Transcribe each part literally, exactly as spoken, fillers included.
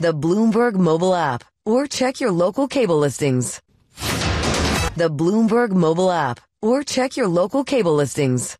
the Bloomberg mobile app, or check your local cable listings. The Bloomberg mobile app, or check your local cable listings.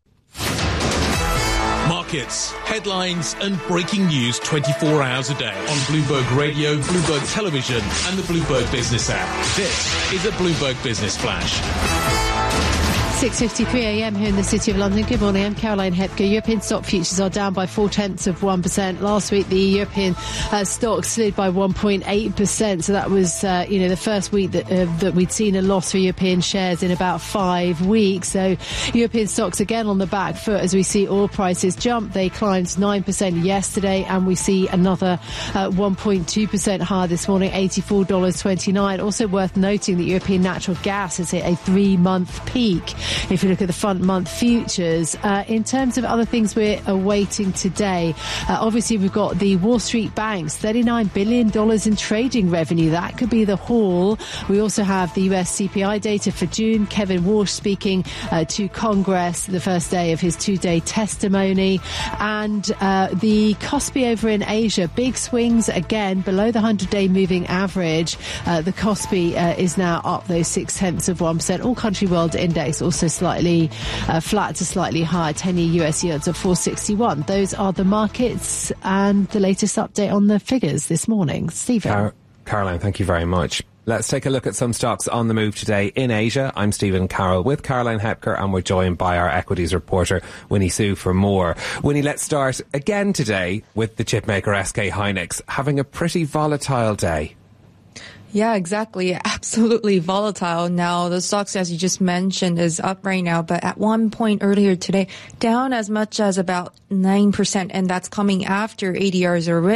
Markets, headlines and breaking news twenty-four hours a day on Bloomberg Radio, Bloomberg Television and the Bloomberg Business app. This is a Bloomberg Business Flash. six fifty-three a m here in the City of London. Good morning, I'm Caroline Hepker. European stock futures are down by four-tenths of one percent. Last week, the European uh, stock slid by one point eight percent. So that was, uh, you know, the first week that, uh, that we'd seen a loss for European shares in about five weeks. So European stocks again on the back foot as we see oil prices jump. They climbed nine percent yesterday, and we see another uh, one point two percent higher this morning, eighty-four dollars twenty-nine. Also worth noting that European natural gas has hit a three-month peak. If you look at the front month futures, uh, in terms of other things we're awaiting today, uh, obviously we've got the Wall Street banks, thirty-nine billion dollars in trading revenue. That could be the haul. We also have the U S C P I data for June. Kevin Walsh speaking uh, to Congress, the first day of his two-day testimony. And uh, the Kospi over in Asia, big swings again below the hundred-day moving average. Uh, the Kospi uh, is now up those six-tenths of one percent. All country world index also slightly uh, flat to slightly higher. ten-year U S yields of four sixty-one. Those are the markets and the latest update on the figures this morning. Stephen. Car- Caroline, thank you very much. Let's take a look at some stocks on the move today in Asia. I'm Stephen Carroll with Caroline Hepker, and we're joined by our equities reporter, Winnie Sue, for more. Winnie, let's start again today with the chipmaker S K Hynix having a pretty volatile day. Yeah, exactly. Absolutely volatile. Now, the stocks, as you just mentioned, is up right now, but at one point earlier today, down as much as about nine percent, and that's coming after A D Rs are